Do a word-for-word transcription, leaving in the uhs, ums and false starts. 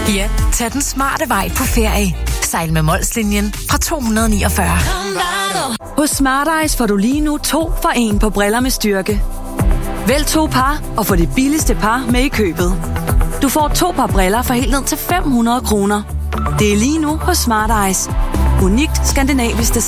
Ja, tag den smarte vej på ferie. Sejl med Molslinjen fra to hundrede og niogfyrre. Hos Smart Eyes får du lige nu to for en på briller med styrke. Vælg to par og få det billigste par med i købet. Du får to par briller for helt ned til fem hundrede kroner. Det er lige nu hos Smart Eyes. Unikt skandinavisk design.